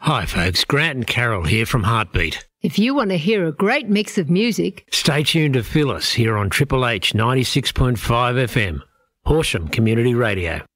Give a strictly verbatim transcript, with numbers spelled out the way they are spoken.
Hi folks, Grant and Carol here from Heartbeat. If you want to hear a great mix of music, stay tuned to Phyllis here on Triple H ninety-six point five F M, Horsham Community Radio.